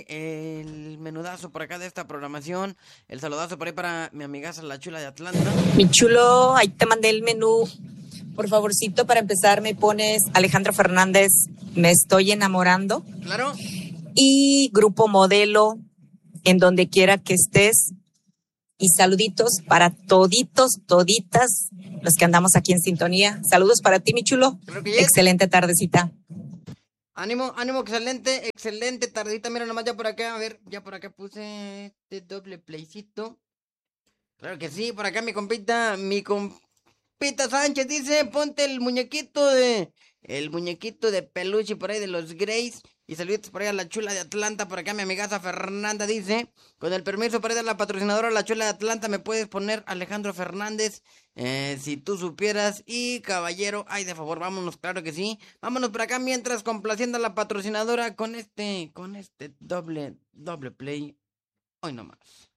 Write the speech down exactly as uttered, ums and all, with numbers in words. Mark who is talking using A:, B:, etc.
A: el menudazo por acá de esta programación. El saludazo por ahí para mi amigaza la chula de Atlanta.
B: Mi chulo, ahí te mandé el menú. Por favorcito, para empezar me pones Alejandro Fernández, Me estoy enamorando.
A: Claro.
B: Y Grupo Modelo, En donde quiera que estés. Y saluditos para toditos, toditas, los que andamos aquí en sintonía. Saludos para ti, mi chulo.
A: Creo que yes.
B: Excelente tardecita.
A: Ánimo, ánimo, excelente, excelente tardita. Mira nomás ya por acá, a ver, ya por acá puse este doble playcito. Claro que sí, por acá mi compita, mi compita Sánchez dice, ponte el muñequito de, el muñequito de peluche por ahí de los Grays. Y saluditos por ahí a la chula de Atlanta. Por acá mi amigaza Fernanda dice, con el permiso por ahí de la patrocinadora la chula de Atlanta, me puedes poner Alejandro Fernández, eh, si tú supieras. Y caballero, ay de favor, vámonos, claro que sí. Vámonos por acá mientras complaciendo a la patrocinadora con este, con este doble, doble play. Hoy nomás.